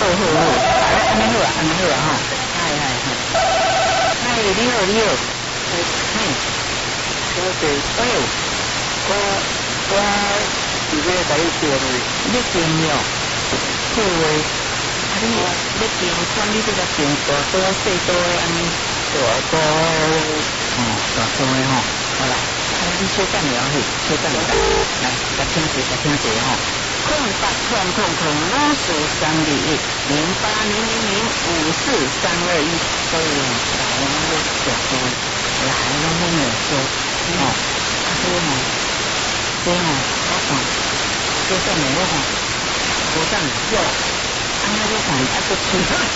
安尼好啊，安尼好啊吼，哎，你好， 小姐， 哎呦， 我是要甲你订的， 你订了，好诶，啊你订看你这个订大多细多诶安尼，大多吼，好啦，你小等了嘿，小等了，来，甲听者吼。0800543210080000543210，所以来我小多，来我们美说，哦，这吼，我看，这上面我看，我上有，安尼我看啊都吃，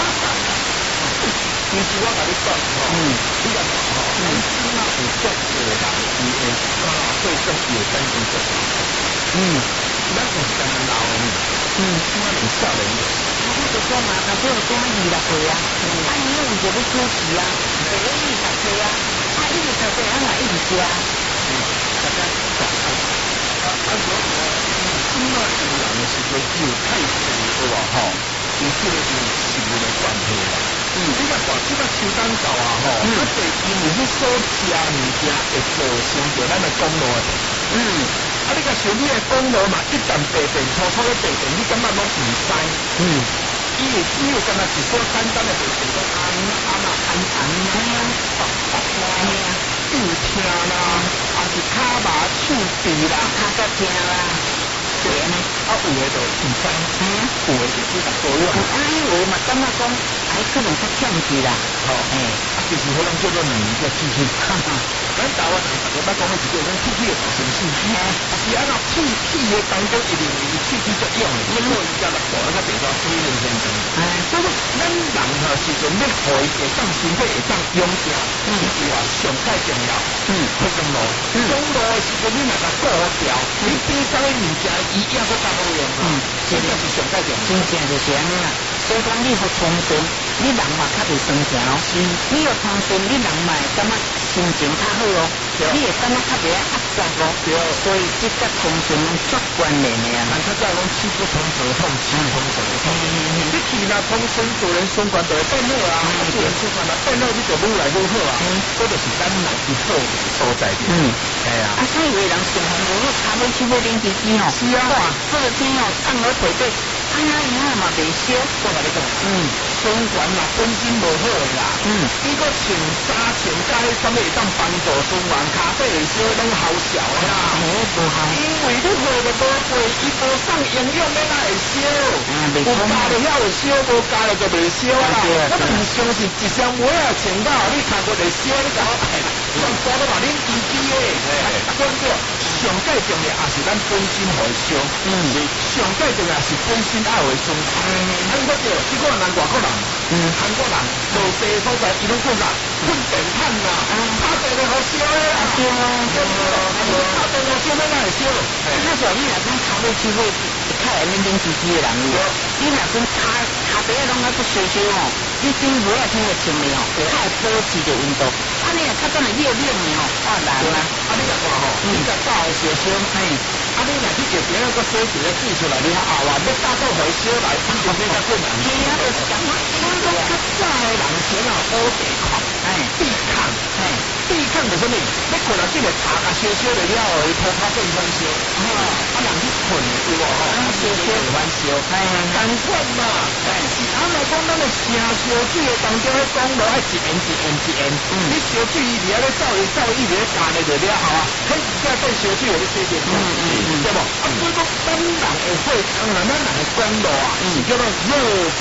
其实我甲你讲吼，你甲讲吼，起码有足多人伊会会做有生意做。咱就是干老的，起码能少人的。 我就说嘛，那就多20来岁啊，你用就不出奇啊，第一10岁啊，一直读书，一直吃啊。 大家讲如果起码有人的时候只有太多的话吼，有这个有食物的关系啦。你看大即个秋冬到啊吼，对因为你所食物件会造成着咱的公路的。你甲想你的公路嘛，一旦白电粗粗的白电，你感觉拢唔知。伊会只有干那一所简单的白电，讲又疼啦，还是骹麻手臂啦， 卡个疼啦，对呢。 有诶就唔知，有诶就只得多用。 有嘛，感觉讲，可能较欠去啦。 其实可能叫做两个机器。咱台湾人大家捌讲的一句，咱气的大城市，是安那气的当中一定有气作用的，因为伊家来大，较地方水能先生。所以咱人时阵要互伊会当身体会当勇健，是话上介重要。去公路，公路的时阵你若甲顾掉，你边上的物件伊也搁较好用。这个是上介重要。 真正就是安尼啦。所以讲你互通顺，你人嘛较袂生气咯。你要通顺，你人嘛会感觉心情较好哦。你会感觉较袂压抑咯。所以这个通顺足关联的啊。 咱较早讲气不通则痛，气通则痛。你气若通顺，做人相关就会变好啊。做人相关若变好，你就愈来愈好啊。这就是咱人一好的所在的。 所以有的人生活如果差不多去买点飞机哦。 是啊。哇， 这个天哦，按我腿对。以后嘛袂烧， 我甲你讲，相关啦，本身无好的啦，你搁穿衫穿甲迄什么会当帮助循环，骹底会烧拢好笑的啦。 无效， 因为你货就无贵，伊无送营养，要哪会烧？有加就遐会烧，无加就袂烧啦。我唔相信一双鞋啊穿到，你穿过会烧，你讲上早都话恁机机的，讲过上介重要也是咱本身会烧，上介重要是本身爱会循环。咱搁着，你看咱外国人，韩国人做地所在，伊拢讲啥？喷电炭啦，拍电就好烧的啦，烧啊，拍电就烧，哪会烧？ 那时候你若讲头尾去买，较会冷冷叽叽的人伊，你若讲骹底拢还不烧烧哦，你真无爱听会清的哦，较会保持着温度。你若较真的热冷的哦，换人啊。 你若看吼，你若早烧烧，你若去叫别人个洗一个水出来，你后啊要打倒回烧来，你就比较困难。 就是讲我较早的人先啊好地抗，地抗就什么？你困啊，这个茶啊烧烧了了后，伊涂骹变翻烧，人去困有无吼？烧烧会翻烧，同款嘛。是安尼讲，咱的城烧水的当中咧讲落爱一言一言一言，你烧水伊伫遐咧走伊伫咧干的就了后啊，迄只变烧水互你洗洗对无？所以讲咱人的血，咱人的公路啊，是叫做热。